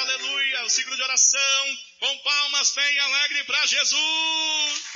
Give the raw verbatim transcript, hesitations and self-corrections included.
aleluia, o ciclo de oração, com palmas bem alegre para Jesus.